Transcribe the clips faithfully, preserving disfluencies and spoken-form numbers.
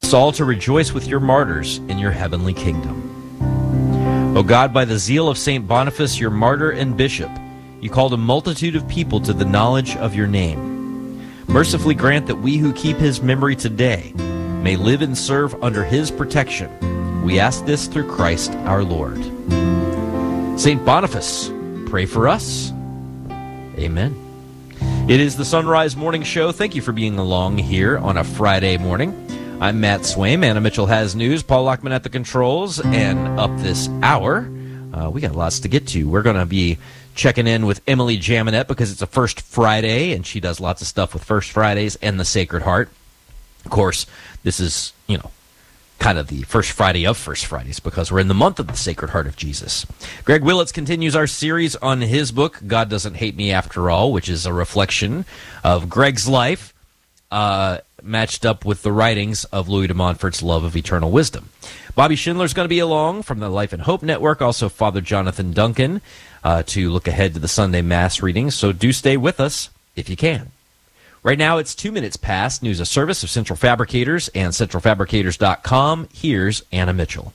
us all to rejoice with your martyrs in your heavenly kingdom. O God, by the zeal of Saint Boniface, your martyr and bishop, you called a multitude of people to the knowledge of your name. Mercifully grant that we who keep his memory today may live and serve under his protection. We ask this through Christ our Lord. Saint Boniface, pray for us. Amen. It is the Sunrise Morning Show. Thank you for being along here on a Friday morning. I'm Matt Swaim. Anna Mitchell has news. Paul Lockman at the controls. And up this hour, uh, we got lots to get to. We're going to be checking in with Emily Jaminet because it's a First Friday, and she does lots of stuff with First Fridays and the Sacred Heart. Of course, this is, you know, kind of the first Friday of First Fridays because we're in the month of the Sacred Heart of Jesus. Greg Willits continues our series on his book, God Doesn't Hate Me After All, which is a reflection of Greg's life uh, matched up with the writings of Louis de Montfort's Love of Eternal Wisdom. Bobby Schindler's going to be along from the Life and Hope Network, also Father Jonathan Duncan, uh, to look ahead to the Sunday Mass readings, so do stay with us if you can. Right now, it's two minutes past news of service of Central Fabricators and central fabricators dot com. Here's Anna Mitchell.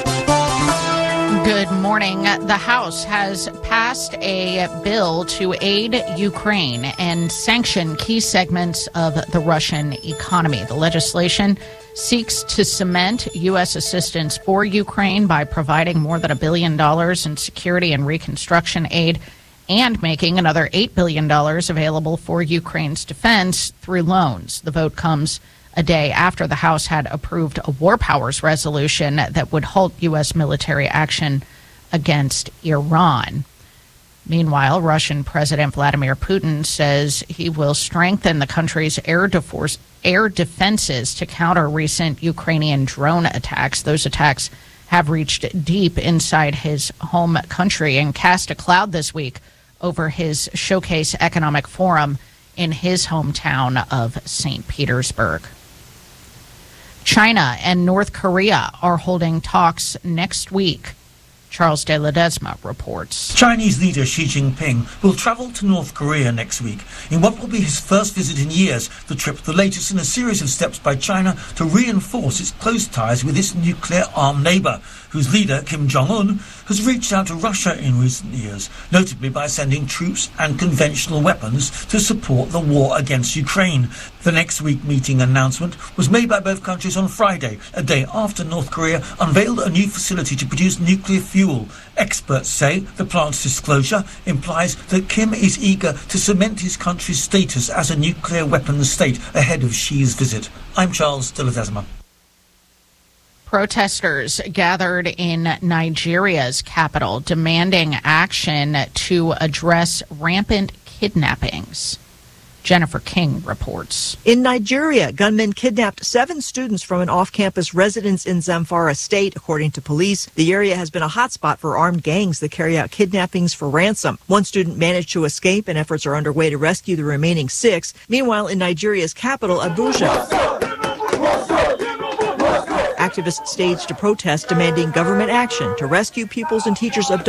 Good morning. The House has passed a bill to aid Ukraine and sanction key segments of the Russian economy. The legislation seeks to cement U S assistance for Ukraine by providing more than a billion dollars in security and reconstruction aid and making another eight billion dollars available for Ukraine's defense through loans. The vote comes a day after the House had approved a war powers resolution that would halt U S military action against Iran. Meanwhile, Russian President Vladimir Putin says he will strengthen the country's air, deforce, air defenses to counter recent Ukrainian drone attacks. Those attacks have reached deep inside his home country and cast a cloud this week over his Showcase Economic Forum in his hometown of Saint Petersburg. China and North Korea are holding talks next week. Charles de Ledesma reports. Chinese leader Xi Jinping will travel to North Korea next week in what will be his first visit in years. The trip, the latest in a series of steps by China to reinforce its close ties with its nuclear-armed neighbour, whose leader, Kim Jong-un, has reached out to Russia in recent years, notably by sending troops and conventional weapons to support the war against Ukraine. The next week meeting announcement was made by both countries on Friday, a day after North Korea unveiled a new facility to produce nuclear fuel. Experts say the plant's disclosure implies that Kim is eager to cement his country's status as a nuclear weapons state ahead of Xi's visit. I'm Charles de Ledesma. Protesters gathered in Nigeria's capital demanding action to address rampant kidnappings. Jennifer King reports. In Nigeria, gunmen kidnapped seven students from an off-campus residence in Zamfara State, according to police. The area has been a hotspot for armed gangs that carry out kidnappings for ransom. One student managed to escape, and efforts are underway to rescue the remaining six. Meanwhile, in Nigeria's capital, Abuja, activists staged a protest demanding government action to rescue pupils and teachers of